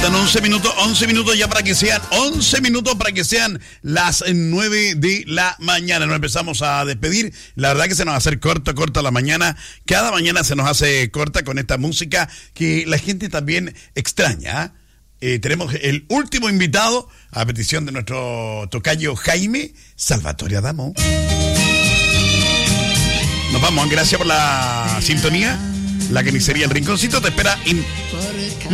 11 minutos ya para que sean 11 minutos para que sean las 9 de la mañana. Nos empezamos a despedir. La verdad que se nos va a hacer corta la mañana. Cada mañana se nos hace corta con esta música que la gente también extraña. Tenemos el último invitado a petición de nuestro tocayo Jaime Salvatore Adamo. Nos vamos, gracias por la sintonía. La carnicería El Rinconcito te espera